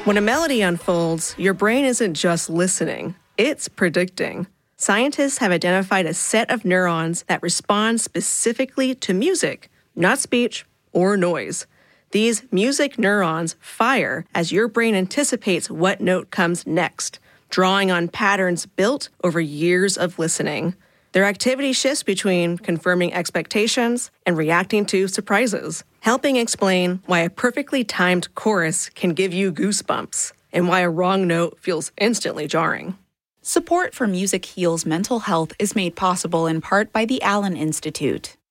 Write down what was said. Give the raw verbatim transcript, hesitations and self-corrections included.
When a melody unfolds, your brain isn't just listening, it's predicting. Scientists have identified a set of neurons that respond specifically to music, not speech or noise. These music neurons fire as your brain anticipates what note comes next, drawing on patterns built over years of listening. Their activity shifts between confirming expectations and reacting to surprises, helping explain why a perfectly timed chorus can give you goosebumps and why a wrong note feels instantly jarring. Support for Music Heals Mental Health is made possible in part by the Allen Institute.